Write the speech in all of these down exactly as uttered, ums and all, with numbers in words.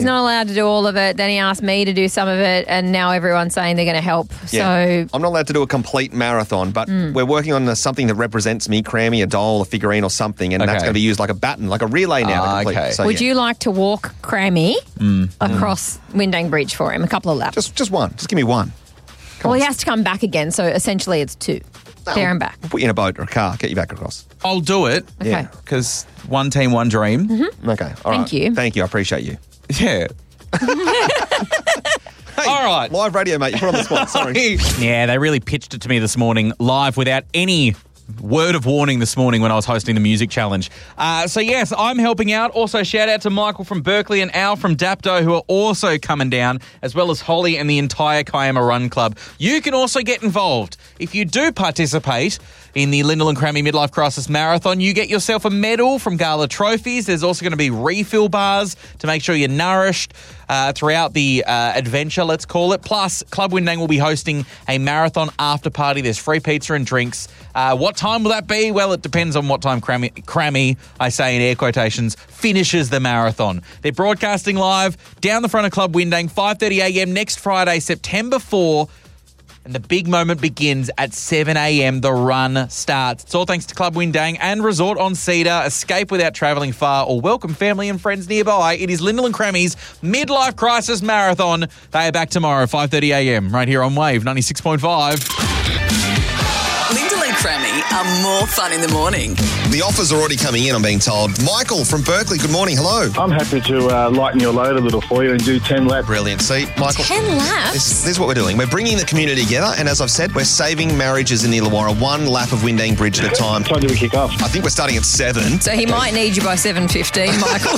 He's not allowed to do all of it. Then he asked me to do some of it, and now everyone's saying they're going to help. Yeah. So I'm not allowed to do a complete marathon, but mm. we're working on something that represents me, Crammy, a doll, a figurine or something, and okay. that's going to be used like a baton, like a relay now. Uh, to complete. Okay. So, Would yeah. you like to walk Crammy mm. across mm. Windang Bridge for him? A couple of laps. Just just one. Just give me one. Come well, on. He has to come back again, so essentially it's two. No, there and back. We'll put you in a boat or a car, get you back across. I'll do it. Okay. Because one team, one dream. Mm-hmm. Okay. All Thank right. you. Thank you. I appreciate you. Yeah. Hey, all right. Live radio, mate. You put on the spot. Sorry. Yeah, they really pitched it to me this morning live without any word of warning this morning when I was hosting the music challenge. Uh, so, yes, I'm helping out. Also, shout out to Michael from Berkeley and Al from Dapto who are also coming down, as well as Holly and the entire Kiama Run Club. You can also get involved. If you do participate in the Lyndall and Crammy Midlife Crisis Marathon, you get yourself a medal from Gala Trophies. There's also going to be refill bars to make sure you're nourished uh, throughout the uh, adventure, let's call it. Plus, Club Windang will be hosting a marathon after party. There's free pizza and drinks. Uh, what time will that be? Well, it depends on what time Crammy, Crammy, I say in air quotations, finishes the marathon. They're broadcasting live down the front of Club Windang, five thirty a.m. next Friday, September fourth. And the big moment begins at seven a.m. The run starts. It's all thanks to Club Windang and Resort on Cedar. Escape without travelling far or welcome family and friends nearby. It is Lyndall and Crammy's Midlife Crisis Marathon. They are back tomorrow, five thirty a.m. right here on Wave ninety-six point five. Lyndall and Crammy are more fun in the morning. The offers are already coming in, I'm being told. Michael from Berkeley, good morning. Hello. I'm happy to uh, lighten your load a little for you and do ten laps. Brilliant. See, Michael. ten laps? This, this is what we're doing. We're bringing the community together, and as I've said, we're saving marriages in the Illawarra one lap of Windang Bridge at a time. What time do we kick off? I think we're starting at seven. So he okay. might need you by seven fifteen, Michael.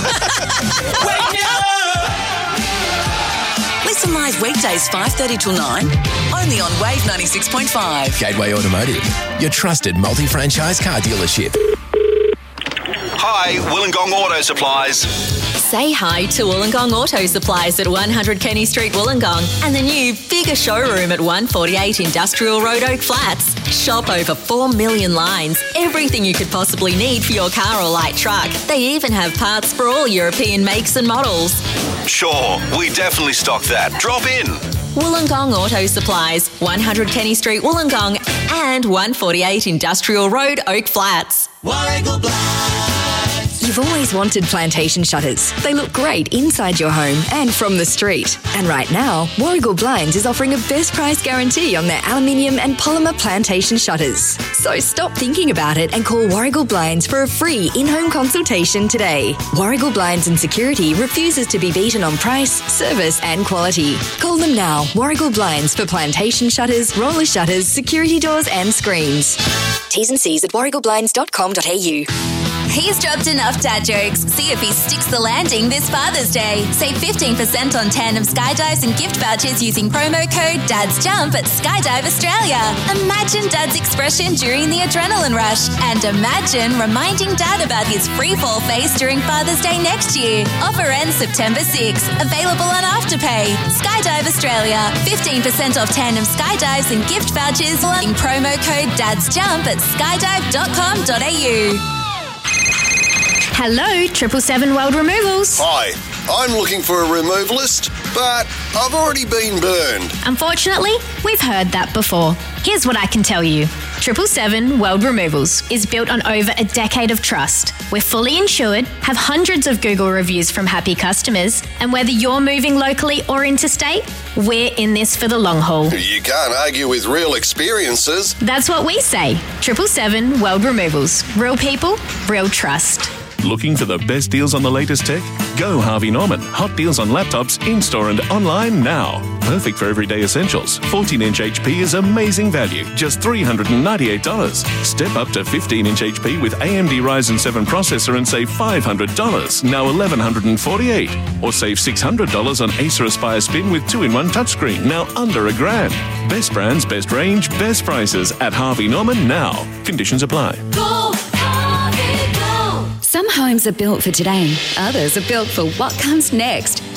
Listen live weekdays five thirty till nine, only on Wave ninety-six point five. Gateway Automotive, your trusted multi-franchise car dealership. Hi, Wollongong Auto Supplies. Say hi to Wollongong Auto Supplies at one hundred Kenny Street, Wollongong, and the new, bigger showroom at one forty-eight Industrial Road, Oak Flats. Shop over four million lines, everything you could possibly need for your car or light truck. They even have parts for all European makes and models. Sure, we definitely stock that. Drop in. Wollongong Auto Supplies, one hundred Kenny Street, Wollongong, and one forty-eight Industrial Road, Oak Flats. Warrigal Blinds. You've always wanted plantation shutters. They look great inside your home and from the street. And right now, Warrigal Blinds is offering a best price guarantee on their aluminium and polymer plantation shutters. So stop thinking about it and call Warrigal Blinds for a free in-home consultation today. Warrigal Blinds and Security refuses to be beaten on price, service and quality. Call them now. Warrigal Blinds for plantation shutters, roller shutters, security doors and screens. T's and C's at warrigal blinds dot com dot a u. He's dropped enough dad jokes. See if he sticks the landing this Father's Day. Save fifteen percent on Tandem Skydives and gift vouchers using promo code DADSJUMP at Skydive Australia. Imagine Dad's expression during the adrenaline rush. And imagine reminding Dad about his free fall face during Father's Day next year. Offer ends September sixth. Available on Afterpay. Skydive Australia. fifteen percent off Tandem Skydives and gift vouchers using promo code DADSJUMP at skydive dot com dot a u. Hello, triple seven World Removals. Hi, I'm looking for a removalist, but I've already been burned. Unfortunately, we've heard that before. Here's what I can tell you. triple seven World Removals is built on over a decade of trust. We're fully insured, have hundreds of Google reviews from happy customers, and whether you're moving locally or interstate, we're in this for the long haul. You can't argue with real experiences. That's what we say. triple seven World Removals. Real people, real trust. Looking for the best deals on the latest tech? Go Harvey Norman. Hot deals on laptops in-store and online now. Perfect for everyday essentials. fourteen inch H P is amazing value, just three hundred ninety-eight dollars. Step up to fifteen inch H P with A M D Ryzen seven processor and save five hundred dollars, now eleven forty-eight dollars. Or save six hundred dollars on Acer Aspire Spin with two in one touchscreen, now under a grand. Best brands, best range, best prices at Harvey Norman now. Conditions apply. Go, Harvey, go. Some homes are built for today, others are built for what comes next.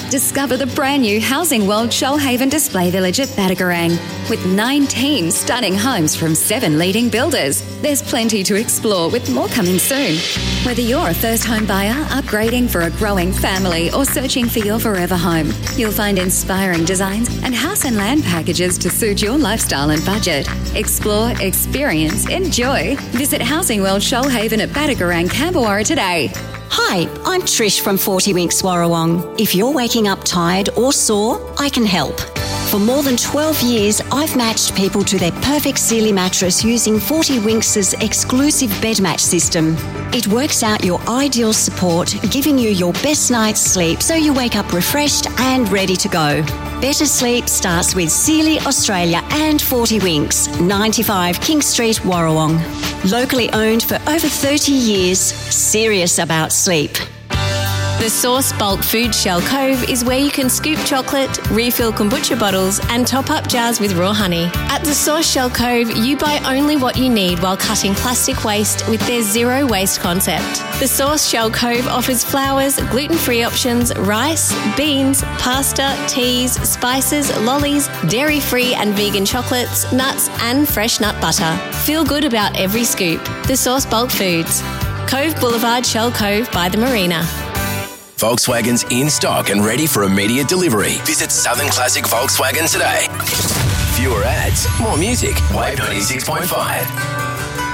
Discover the brand new Housing World Shoalhaven Display Village at Batagarang. With nineteen stunning homes from seven leading builders, there's plenty to explore with more coming soon. Whether you're a first home buyer, upgrading for a growing family or searching for your forever home, you'll find inspiring designs and house and land packages to suit your lifestyle and budget. Explore, experience, enjoy. Visit Housing World Shoalhaven at Batagarang, Camberwara today. Hi, I'm Trish from forty Winks Warrawong. If you're waking up tired or sore, I can help. For more than twelve years, I've matched people to their perfect Sealy mattress using forty Winks' exclusive bed match system. It works out your ideal support, giving you your best night's sleep so you wake up refreshed and ready to go. Better sleep starts with Sealy Australia and forty Winks, ninety-five King Street, Warrawong. Locally owned for over thirty years, serious about sleep. The Source Bulk Food Shell Cove is where you can scoop chocolate, refill kombucha bottles and top up jars with raw honey. At the Source Shell Cove, you buy only what you need while cutting plastic waste with their zero waste concept. The Source Shell Cove offers flours, gluten-free options, rice, beans, pasta, teas, spices, lollies, dairy-free and vegan chocolates, nuts and fresh nut butter. Feel good about every scoop. The Source Bulk Foods. Cove Boulevard, Shell Cove by the Marina. Volkswagen's in stock and ready for immediate delivery. Visit Southern Classic Volkswagen today. Fewer ads, more music. Wave ninety-six point five.